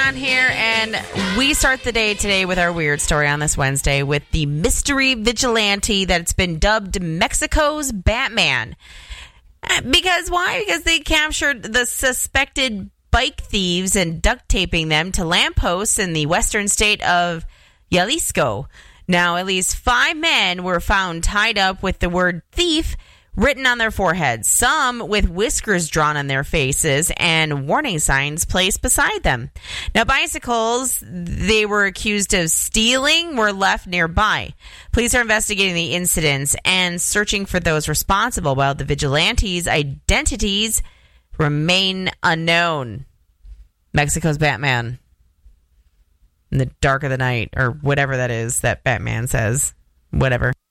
on here, and we start the day today with our weird story on this Wednesday with the mystery vigilante that's been dubbed Mexico's Batman. Because why? Because they captured the suspected bike thieves and duct taping them to lampposts in the western state of Jalisco. Now, at least 5 men were found tied up with the word thief written on their foreheads, some with whiskers drawn on their faces and warning signs placed beside them. Now, bicycles they were accused of stealing were left nearby. Police are investigating the incidents and searching for those responsible, while the vigilantes' identities remain unknown. Mexico's Batman. In the dark of the night, or whatever that is that Batman says. Whatever.